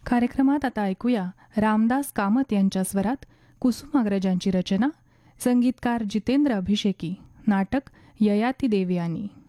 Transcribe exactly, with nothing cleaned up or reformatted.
कार्यक्रमात आता ऐकूया रामदास कामत यांच्या स्वरात कुसुमाग्रजांची रचना, संगीतकार जितेंद्र अभिषेकी, नाटक ययाती देवयानी.